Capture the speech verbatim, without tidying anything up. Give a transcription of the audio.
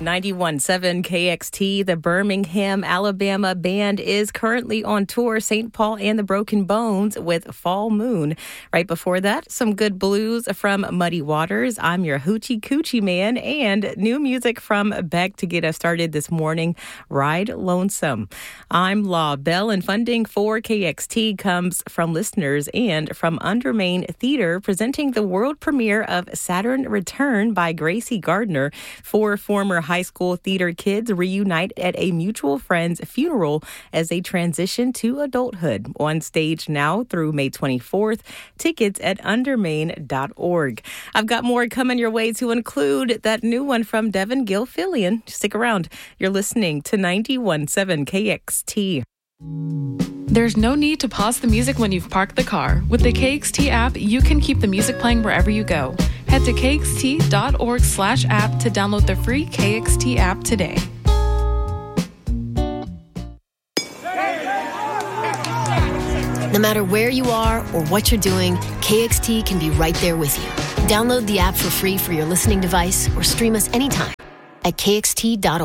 ninety-one point seven K X T, the Birmingham, Alabama band is currently on tour, Saint Paul and the Broken Bones with Fall Moon. Right before that, some good blues from Muddy Waters, I'm Your Hoochie Coochie Man, and new music from Beck to get us started this morning, Ride Lonesome. I'm Law Bell, and funding for K X T comes from listeners and from Undermain Theater, presenting the world premiere of Saturn Return by Gracie Gardner. Four former high school theater kids reunite at a mutual friend's funeral as they transition to adulthood. On stage now through May twenty-fourth. Tickets at undermain dot org. I've got more coming your way, to include that new one from Devin Gilfillian. Stick around. You're listening to ninety-one point seven K X T. There's no need to pause the music when you've parked the car. With the K X T app, you can keep the music playing wherever you go. Head to K X T dot org slash app to download the free K X T app today. No matter where you are or what you're doing, K X T can be right there with you. Download the app for free for your listening device or stream us anytime at K X T dot org.